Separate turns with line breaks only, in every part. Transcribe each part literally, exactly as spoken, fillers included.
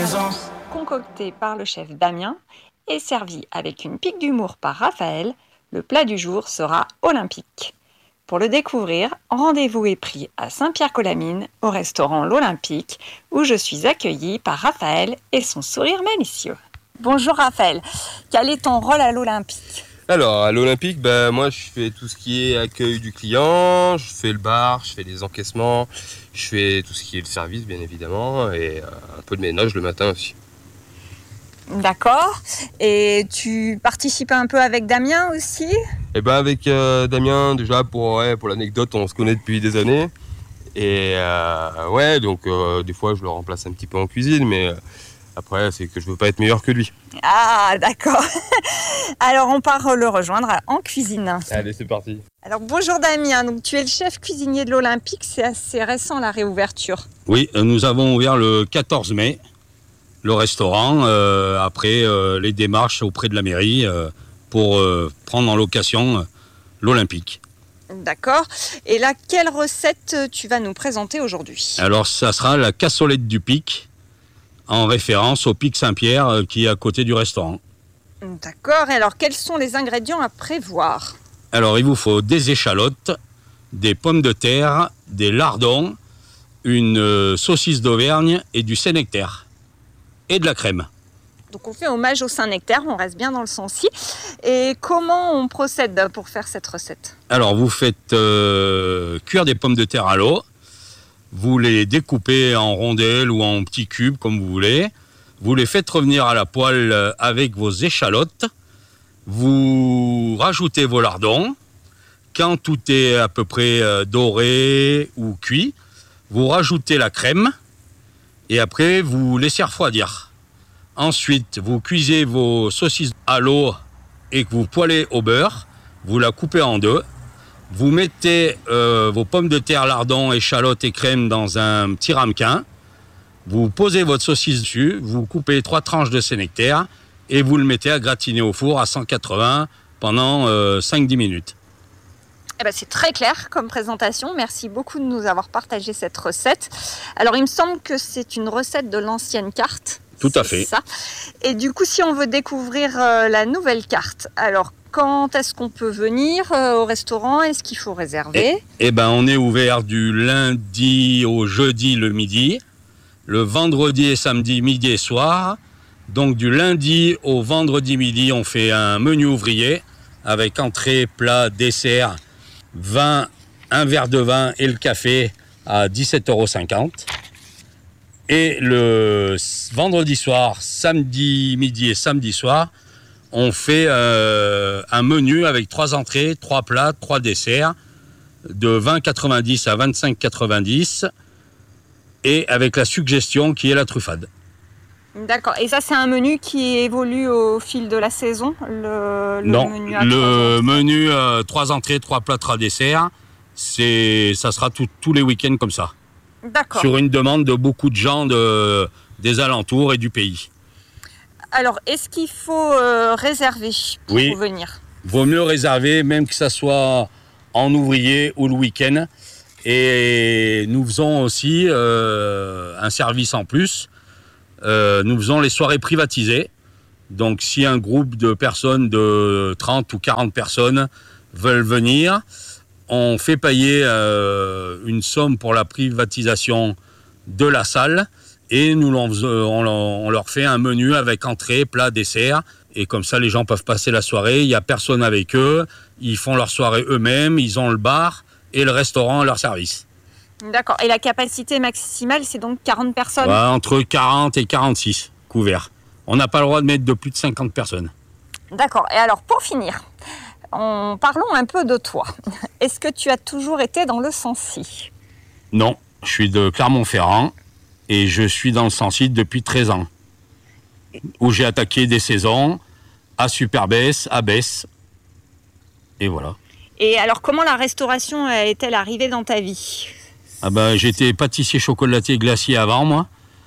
maison.
Concocté par le chef Damien et servi avec une pique d'humour par Raphaël, le plat du jour sera olympique. Pour le découvrir, rendez-vous est pris à Saint-Pierre-Colamine, au restaurant L'Olympique, où je suis accueillie par Raphaël et son sourire malicieux. Bonjour Raphaël, quel est ton rôle à l'Olympique ?
Alors, à l'Olympique, bah, moi, je fais tout ce qui est accueil du client, je fais le bar, je fais les encaissements, je fais tout ce qui est le service, bien évidemment, et euh, un peu de ménage le matin aussi.
D'accord. Et tu participes un peu avec Damien aussi ?
Et ben avec euh, Damien, déjà, pour, ouais, pour l'anecdote, on se connaît depuis des années. Et euh, ouais, donc euh, des fois, je le remplace un petit peu en cuisine, mais euh, après, c'est que je veux pas être meilleur que lui.
Ah, d'accord. Alors, on part le rejoindre en cuisine.
Allez, c'est parti.
Alors, bonjour Damien. Donc, tu es le chef cuisinier de l'Olympique. C'est assez récent, la réouverture.
Oui, nous avons ouvert le quatorze mai le restaurant, euh, après euh, les démarches auprès de la mairie euh, pour euh, prendre en location euh, l'Olympique.
D'accord. Et là, quelle recette tu vas nous présenter aujourd'hui ?
Alors, ça sera la cassolette du Pic, en référence au Pic Saint-Pierre euh, qui est à côté du restaurant.
D'accord. Et alors, quels sont les ingrédients à prévoir ?
Alors, il vous faut des échalotes, des pommes de terre, des lardons, une euh, saucisse d'Auvergne et du Saint-Nectaire. Et de la crème.
Donc on fait hommage au Saint-Nectaire, on reste bien dans le Sancy. Et comment on procède pour faire cette recette ?
Alors vous faites euh, cuire des pommes de terre à l'eau, vous les découpez en rondelles ou en petits cubes comme vous voulez, vous les faites revenir à la poêle avec vos échalotes, vous rajoutez vos lardons, quand tout est à peu près euh, doré ou cuit, vous rajoutez la crème, et après, vous laissez refroidir. Ensuite, vous cuisez vos saucisses à l'eau et que vous poêlez au beurre. Vous la coupez en deux. Vous mettez euh, vos pommes de terre, lardons, échalotes et crème dans un petit ramequin. Vous posez votre saucisse dessus. Vous coupez trois tranches de Saint-Nectaire et vous le mettez à gratiner au four à cent quatre-vingts pendant euh, cinq à dix minutes.
Eh ben, c'est très clair comme présentation. Merci beaucoup de nous avoir partagé cette recette. Alors, il me semble que c'est une recette de l'ancienne carte.
Tout à fait.
Ça. Et du coup, si on veut découvrir euh, la nouvelle carte, alors quand est-ce qu'on peut venir euh, au restaurant ? Est-ce qu'il faut réserver ?
Eh, eh ben, on est ouvert du lundi au jeudi le midi, le vendredi et samedi midi et soir. Donc, du lundi au vendredi midi, on fait un menu ouvrier avec entrée, plat, dessert, vin, un verre de vin et le café à dix-sept euros cinquante. Et le vendredi soir, samedi midi et samedi soir, on fait euh, un menu avec trois entrées, trois plats, trois desserts de vingt quatre-vingt-dix à vingt-cinq quatre-vingt-dix et avec la suggestion qui est la truffade.
D'accord. Et ça, c'est un menu qui évolue au fil de la saison ? le, le
Non,
menu à
le menu euh, trois entrées, trois plats, trois desserts, c'est, ça sera tout, tous les week-ends comme ça.
D'accord.
Sur une demande de beaucoup de gens de, des alentours et du pays.
Alors, est-ce qu'il faut euh, réserver pour
oui.
venir ?
Vaut mieux réserver, même que ça soit en ouvrier ou le week-end. Et nous faisons aussi euh, un service en plus. Euh, nous faisons les soirées privatisées. Donc, si un groupe de personnes de trente ou quarante personnes veulent venir, on fait payer euh, une somme pour la privatisation de la salle et nous on, on leur fait un menu avec entrée, plat, dessert. Et comme ça, les gens peuvent passer la soirée. Il n'y a personne avec eux. Ils font leur soirée eux-mêmes. Ils ont le bar et le restaurant à leur service.
D'accord. Et la capacité maximale, c'est donc quarante personnes ?
Ouais, entre quarante et quarante-six couverts. On n'a pas le droit de mettre de plus de cinquante personnes.
D'accord. Et alors, pour finir, en parlons un peu de toi. Est-ce que tu as toujours été dans le Sancy ?
Non, je suis de Clermont-Ferrand et je suis dans le Sancy depuis treize ans. Où j'ai attaqué des saisons à Super-Besse, à Besse. Et voilà.
Et alors, comment la restauration est-elle arrivée dans ta vie ?
Ah ben, j'étais pâtissier chocolatier glacier avant, moi.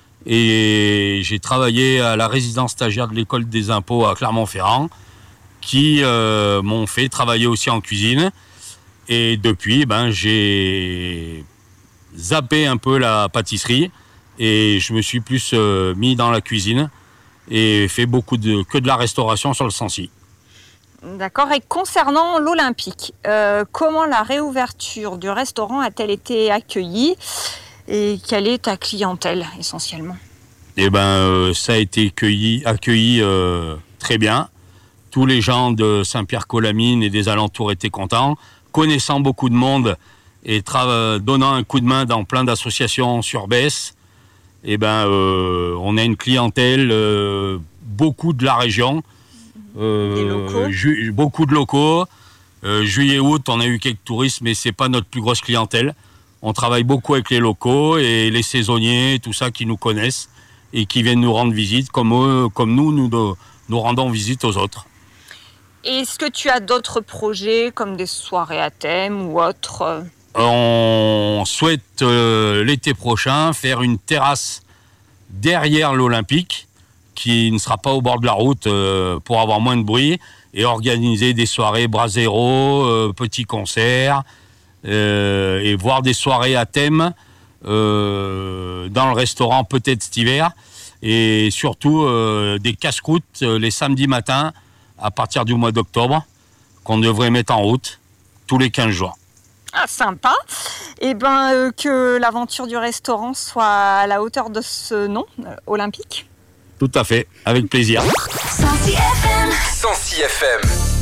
Et j'ai travaillé à la résidence stagiaire de l'école des impôts à Clermont-Ferrand, qui euh, m'ont fait travailler aussi en cuisine. Et depuis, ben, j'ai zappé un peu la pâtisserie Et je me suis plus euh, mis dans la cuisine et fait beaucoup de, que de la restauration sur le Sancy.
D'accord. Et concernant l'Olympique, euh, comment la réouverture du restaurant a-t-elle été accueillie et quelle est ta clientèle essentiellement?
Eh ben, euh, ça a été accueilli, accueilli euh, très bien. Tous les gens de Saint-Pierre-Colamine et des alentours étaient contents, connaissant beaucoup de monde et tra- donnant un coup de main dans plein d'associations sur Besse. Eh ben, euh, on a une clientèle, euh, beaucoup de la région. Euh,
Des locaux.
ju- beaucoup de locaux. Euh, juillet, août, on a eu quelques touristes, mais c'est pas notre plus grosse clientèle. On travaille beaucoup avec les locaux et les saisonniers, tout ça qui nous connaissent et qui viennent nous rendre visite, comme eux, comme nous, nous, nous, nous rendons visite aux autres.
Est-ce que tu as d'autres projets comme des soirées à thème ou autres?
On souhaite euh, l'été prochain faire une terrasse derrière l'Olympique, qui ne sera pas au bord de la route euh, pour avoir moins de bruit, et organiser des soirées brasero, euh, petits concerts, euh, et voir des soirées à thème euh, dans le restaurant peut-être cet hiver, et surtout euh, des casse-croûtes euh, les samedis matins à partir du mois d'octobre, qu'on devrait mettre en route tous les quinze jours.
Ah, sympa. Et ben euh, que l'aventure du restaurant soit à la hauteur de ce nom, euh, Olympique.
Tout à fait, avec plaisir.
Sancy F M.
Sancy F M.